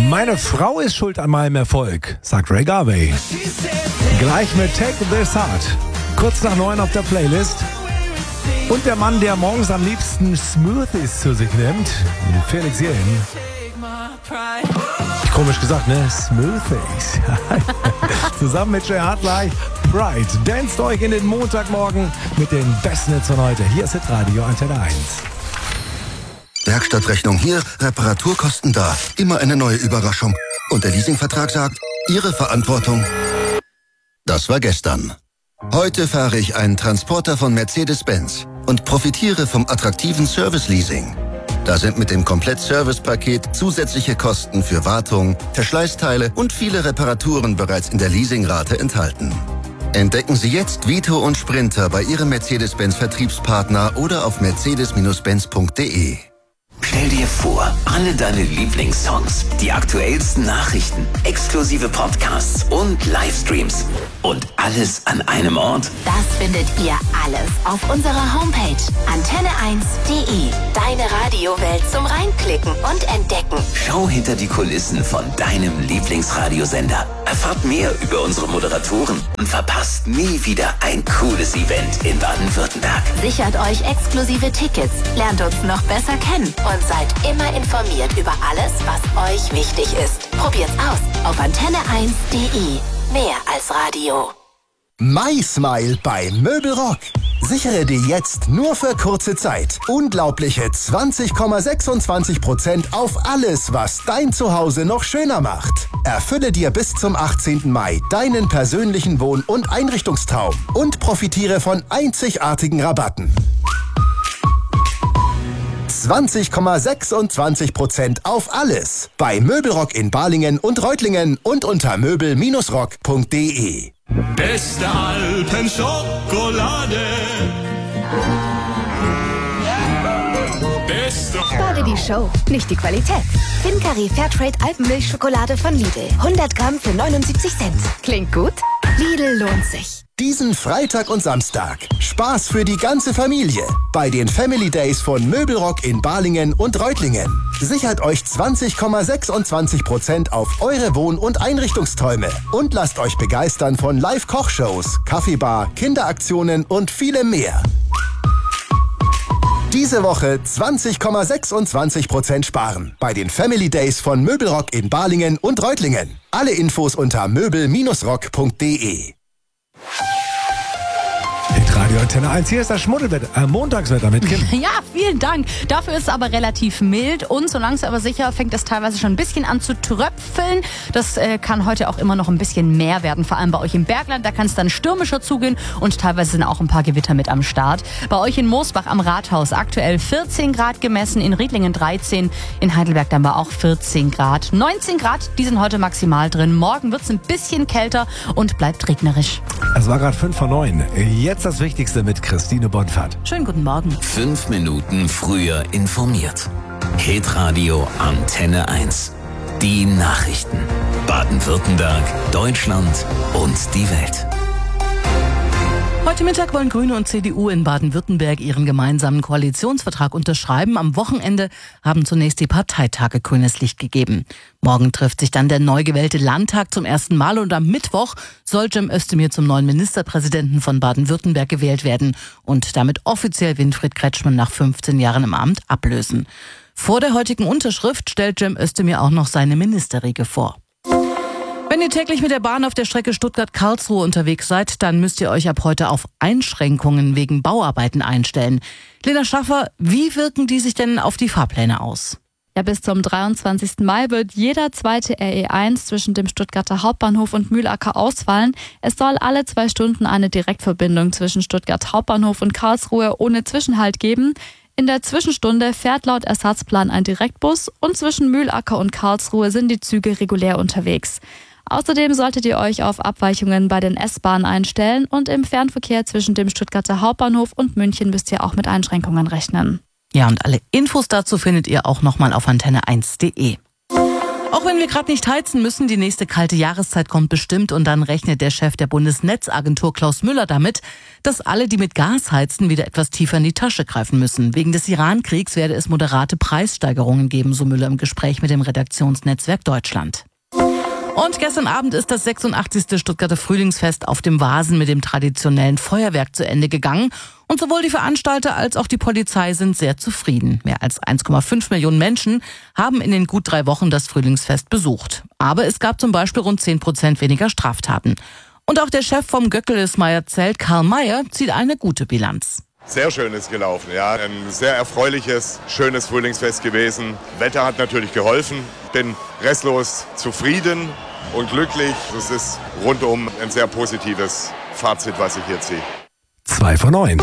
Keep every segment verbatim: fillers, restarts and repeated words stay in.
Meine Frau ist schuld an meinem Erfolg, sagt Ray Garvey. Gleich mit Take This Heart. Kurz nach neun auf der Playlist. Und der Mann, der morgens am liebsten Smoothies zu sich nimmt, Felix Jähn. Komisch gesagt, ne? Smoothies. Zusammen mit Jay Hartleich, Pride. Danst euch in den Montagmorgen mit den besten Hits von heute. Hier ist Hitradio Antenne eins. Werkstattrechnung hier, Reparaturkosten da. Immer eine neue Überraschung. Und der Leasingvertrag sagt, Ihre Verantwortung. Das war gestern. Heute fahre ich einen Transporter von Mercedes-Benz und profitiere vom attraktiven Service-Leasing. Da sind mit dem Komplett-Service-Paket zusätzliche Kosten für Wartung, Verschleißteile und viele Reparaturen bereits in der Leasingrate enthalten. Entdecken Sie jetzt Vito und Sprinter bei Ihrem Mercedes-Benz-Vertriebspartner oder auf mercedes Benz punkt de. Stell dir vor, alle deine Lieblingssongs, die aktuellsten Nachrichten, exklusive Podcasts und Livestreams und alles an einem Ort? Das findet ihr alles auf unserer Homepage antenne eins punkt de. Deine Radiowelt zum Reinklicken und Entdecken. Schau hinter die Kulissen von deinem Lieblingsradiosender. Erfahrt mehr über unsere Moderatoren und verpasst nie wieder ein cooles Event in Baden-Württemberg. Sichert euch exklusive Tickets, lernt uns noch besser kennen und seid immer informiert über alles, was euch wichtig ist. Probiert's aus auf antenne eins punkt de. Mehr als Radio. MySmile bei Möbelrock. Sichere dir jetzt nur für kurze Zeit unglaubliche zwanzig Komma sechsundzwanzig Prozent auf alles, was dein Zuhause noch schöner macht. Erfülle dir bis zum achtzehnten Mai deinen persönlichen Wohn- und Einrichtungstraum und profitiere von einzigartigen Rabatten. zwanzig Komma sechsundzwanzig Prozent auf alles bei Möbelrock in Balingen und Reutlingen und unter möbel rock punkt de. Beste Alpenschokolade. Beste. Spare die Show, nicht die Qualität. Fincari Fairtrade Alpenmilchschokolade von Lidl. hundert Gramm für neunundsiebzig Cent. Klingt gut? Lidl lohnt sich. Diesen Freitag und Samstag Spaß für die ganze Familie bei den Family Days von Möbelrock in Balingen und Reutlingen. Sichert euch zwanzig Komma sechsundzwanzig Prozent auf eure Wohn- und Einrichtungsträume und lasst euch begeistern von Live-Kochshows, Kaffeebar, Kinderaktionen und vielem mehr. Diese Woche zwanzig Komma sechsundzwanzig Prozent sparen bei den Family Days von Möbelrock in Balingen und Reutlingen. Alle Infos unter möbel rock punkt de. Hitradio Antenne eins, hier ist das Schmuddelwetter, äh, Montagswetter mit Kim. Ja, vielen Dank. Dafür ist es aber relativ mild und so langsam aber sicher fängt es teilweise schon ein bisschen an zu tröpfeln. Das äh, kann heute auch immer noch ein bisschen mehr werden, vor allem bei euch im Bergland. Da kann es dann stürmischer zugehen und teilweise sind auch ein paar Gewitter mit am Start. Bei euch in Moosbach am Rathaus aktuell vierzehn Grad gemessen, in Riedlingen dreizehn, in Heidelberg dann aber auch vierzehn Grad. neunzehn Grad, die sind heute maximal drin. Morgen wird es ein bisschen kälter und bleibt regnerisch. Es war gerade fünf vor neun. Jetzt das Wichtigste mit Christine Bonfart. Schönen guten Morgen. Fünf Minuten früher informiert. Hitradio Antenne eins. Die Nachrichten. Baden-Württemberg, Deutschland und die Welt. Heute Mittag wollen Grüne und C D U in Baden-Württemberg ihren gemeinsamen Koalitionsvertrag unterschreiben. Am Wochenende haben zunächst die Parteitage grünes Licht gegeben. Morgen trifft sich dann der neu gewählte Landtag zum ersten Mal und am Mittwoch soll Cem Özdemir zum neuen Ministerpräsidenten von Baden-Württemberg gewählt werden und damit offiziell Winfried Kretschmann nach fünfzehn Jahren im Amt ablösen. Vor der heutigen Unterschrift stellt Cem Özdemir auch noch seine Ministerriege vor. Wenn ihr täglich mit der Bahn auf der Strecke Stuttgart-Karlsruhe unterwegs seid, dann müsst ihr euch ab heute auf Einschränkungen wegen Bauarbeiten einstellen. Lena Schaffer, wie wirken die sich denn auf die Fahrpläne aus? Ja, bis zum dreiundzwanzigsten Mai wird jeder zweite R E eins zwischen dem Stuttgarter Hauptbahnhof und Mühlacker ausfallen. Es soll alle zwei Stunden eine Direktverbindung zwischen Stuttgart Hauptbahnhof und Karlsruhe ohne Zwischenhalt geben. In der Zwischenstunde fährt laut Ersatzplan ein Direktbus und zwischen Mühlacker und Karlsruhe sind die Züge regulär unterwegs. Außerdem solltet ihr euch auf Abweichungen bei den S-Bahnen einstellen und im Fernverkehr zwischen dem Stuttgarter Hauptbahnhof und München müsst ihr auch mit Einschränkungen rechnen. Ja, und alle Infos dazu findet ihr auch nochmal auf antenne eins punkt de. Auch wenn wir gerade nicht heizen müssen, die nächste kalte Jahreszeit kommt bestimmt und dann rechnet der Chef der Bundesnetzagentur Klaus Müller damit, dass alle, die mit Gas heizen, wieder etwas tiefer in die Tasche greifen müssen. Wegen des Iran-Kriegs werde es moderate Preissteigerungen geben, so Müller im Gespräch mit dem Redaktionsnetzwerk Deutschland. Und gestern Abend ist das sechsundachtzigste Stuttgarter Frühlingsfest auf dem Vasen mit dem traditionellen Feuerwerk zu Ende gegangen. Und sowohl die Veranstalter als auch die Polizei sind sehr zufrieden. Mehr als eins Komma fünf Millionen Menschen haben in den gut drei Wochen das Frühlingsfest besucht. Aber es gab zum Beispiel rund zehn Prozent weniger Straftaten. Und auch der Chef vom Göckelesmeyer Zelt, Karl Mayer, zieht eine gute Bilanz. Sehr schön ist gelaufen, ja. Ein sehr erfreuliches, schönes Frühlingsfest gewesen. Wetter hat natürlich geholfen. Bin restlos zufrieden und glücklich. Es ist rundum ein sehr positives Fazit, was ich hier ziehe. Zwei von neun.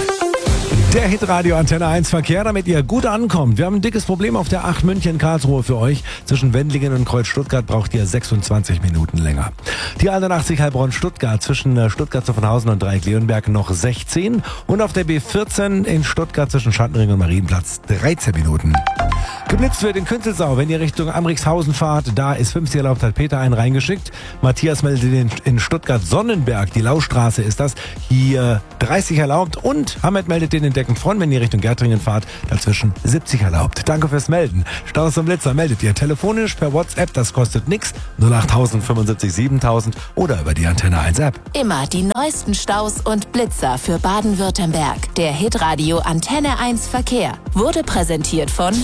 Der Hitradio Antenne eins Verkehr, damit ihr gut ankommt. Wir haben ein dickes Problem auf der acht München-Karlsruhe für euch. Zwischen Wendlingen und Kreuz-Stuttgart braucht ihr sechsundzwanzig Minuten länger. Die einundachtzig Heilbronn-Stuttgart zwischen Stuttgart-Zuffenhausen und Dreieck-Leonberg noch sechzehn. Und auf der B vierzehn in Stuttgart zwischen Schattenring und Marienplatz dreizehn Minuten. Geblitzt wird in Künzelsau, wenn ihr Richtung Amrikshausen fahrt. Da ist fünfzig erlaubt, hat Peter einen reingeschickt. Matthias meldet in, in Stuttgart-Sonnenberg, die Laustraße ist das, hier dreißig erlaubt. Und Hamed meldet den in Deckenfront, wenn ihr Richtung Gärtringen fahrt, dazwischen siebzig erlaubt. Danke fürs Melden. Staus und Blitzer meldet ihr telefonisch per WhatsApp, das kostet nix, null acht null null fünfundsiebzig siebentausend oder über die Antenne eins App. Immer die neuesten Staus und Blitzer für Baden-Württemberg. Der Hitradio Antenne eins Verkehr wurde präsentiert von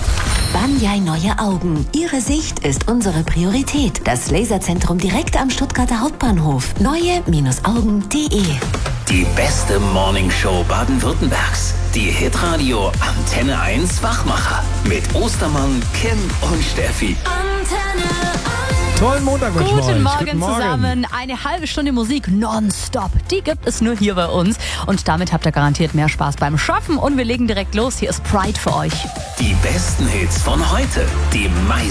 Banyai Neue Augen. Ihre Sicht ist unsere Priorität. Das Laserzentrum direkt am Stuttgarter Hauptbahnhof. neue Augen punkt de. Die beste Morningshow Baden-Württembergs. Die Hitradio Antenne eins Wachmacher. Mit Ostermann, Kim und Steffi. Antenne eins. Tollen Montag wünschen wir euch. Guten Morgen, Guten Morgen zusammen. Eine halbe Stunde Musik nonstop. Die gibt es nur hier bei uns. Und damit habt ihr garantiert mehr Spaß beim Schaffen. Und wir legen direkt los. Hier ist Pride für euch. Die besten Hits von heute. Die meisten